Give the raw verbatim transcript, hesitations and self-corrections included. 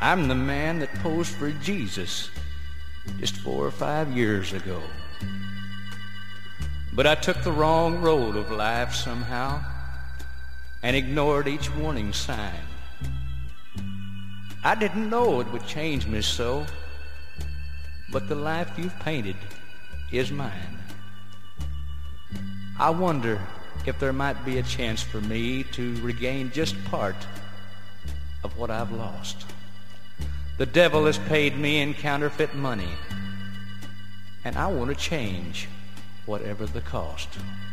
I'm the man that posed for Jesus just four or five years ago. But I took the wrong road of life somehow and ignored each warning sign. I didn't know it would change me so, but the life you've painted is mine. I wonder if there might be a chance for me to regain just part of what I've lost. The devil has paid me in counterfeit money, and I want to change whatever the cost.